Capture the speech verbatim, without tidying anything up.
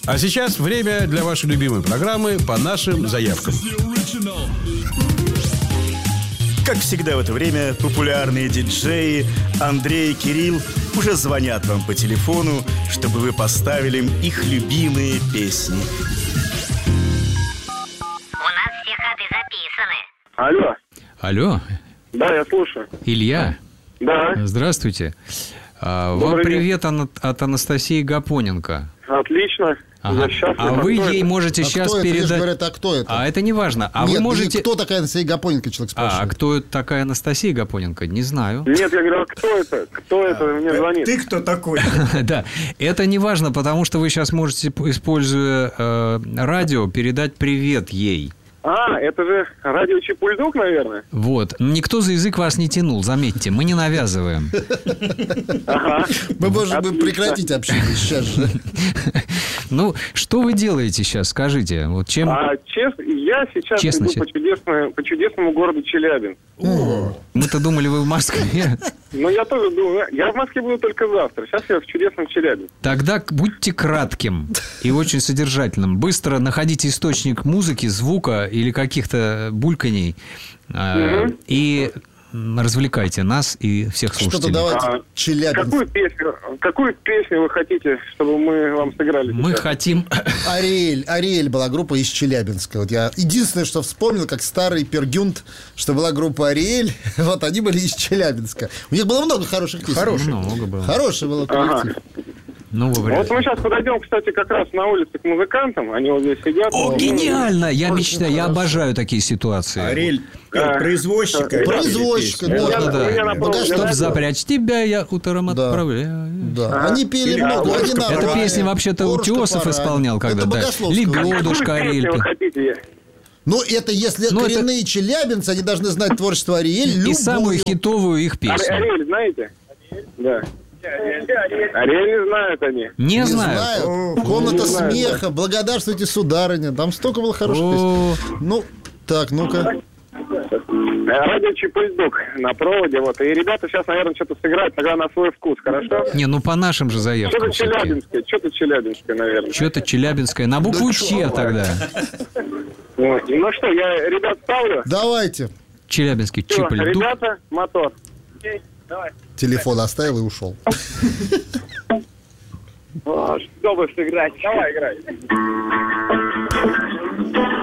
А сейчас время для вашей любимой программы «По нашим заявкам». Как всегда в это время популярные диджеи Андрей и Кирилл уже звонят вам по телефону, чтобы вы поставили им их любимые песни. У нас все ходы записаны. Алло. Алло. Да, я слушаю. Илья. Да. Здравствуйте. А, вам Добрый привет от, от Анастасии Гапоненко. Отлично. Ага. А вы кто ей это? можете А сейчас кто это? передать... Лишь говорят, а кто это? А это не важно. А Нет, вы можете... кто такая Анастасия Гапоненко, человек спрашивает. А, кто такая Анастасия Гапоненко? Не знаю. Нет, я говорю, а кто это? Кто это мне звонит? Ты кто такой? Да, это не важно, потому что вы сейчас можете, используя э, радио, передать привет ей. А, это же радио Чепульдук, наверное? Вот. Никто за язык вас не тянул, заметьте, мы не навязываем. Ага. Мы можем Отлично. прекратить общение сейчас же. Ну, что вы делаете сейчас, скажите? Вот чем... А честно, я сейчас Честно, иду честно. по чудесному, по чудесному городу Челябинск. Мы-то думали, вы в Москве. Но я тоже думаю, я в Москве буду только завтра. Сейчас я в чудесном Челябинске. Тогда будьте кратким и очень содержательным. Быстро находите источник музыки, звука или каких-то бульканий э, Мгм. и развлекайте нас и всех Что-то слушателей. давайте, А, Челябинск. Какую песню, какую песню вы хотите, чтобы мы вам сыграли Мы сейчас? хотим... Ариэль. Ариэль была группа из Челябинска. Вот я единственное, что вспомнил, как старый Пергюнт, что была группа Ариэль. Вот они были из Челябинска. У них было много хороших песен. Хороший. Много было. Хороший был коллектив. Ну, вы Вот мы сейчас подойдем, кстати, как раз на улице к музыкантам. Они вот здесь сидят. О, Ну, гениально! Я Очень мечтаю, я хорошо. обожаю такие ситуации. Ариэль, Да. производчика. Производчика, У меня- да. да. у меня на Ну, проводе конечно, Чтоб радио. запрячь тебя, я утром Да. отправляю. Да. Они пели Или- много. а, Они Эта на Эта рае, песня вообще-то Орушка Утесов Парань. исполнял, когда, Это да. Богословская. Лебедушка, Какую песню Ариэль. вы хотите? Ну, это если Ну, это- коренные челябинцы, они должны знать творчество Ариэль. И любую. самую хитовую их Ар- песню. Ариэль, знаете? Да. Ариэль не знают они. Не Не знаю. знаю. Комната Не знаю, смеха. Благодарствуйте, сударыня. Там столько было хороших песен. О, Ну, так, ну-ка. Радио Чепульдук на проводе. Вот. И ребята сейчас, наверное, что-то сыграют, тогда на свой вкус, хорошо? Не, ну по нашим же Что-то заявкам все-таки. челябинское, что-то челябинское, наверное. Что-то челябинское. На букву Ч тогда. Вот. Ну что, я ребят ставлю. Давайте. Челябинский Всё, Чипульдук. ребята, мотор. Телефон оставил и ушел. Что бы сыграть? Давай, играй.